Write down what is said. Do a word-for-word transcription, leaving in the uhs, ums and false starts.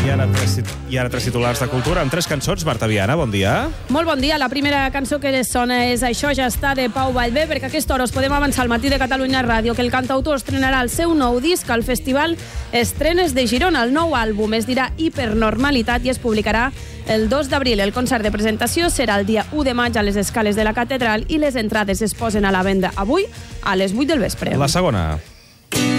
ara tres, i ara tres titulars de cultura amb tres cançons. Marta Viana, bon dia. Molt bon dia. La primera cançó que sona és Això ja està, de Pau Vallvé, perquè a aquesta hora us podem avançar al matí de Catalunya Ràdio que el cantautor estrenarà el seu nou disc al Festival Estrenes de Girona. El nou àlbum es dirà Hipernormalitat i es publicarà el dos d'abril. El concert de presentació serà el dia u de maig a les escales de la Catedral i les entrades es posen a la venda avui a les vuit del vespre. La segona.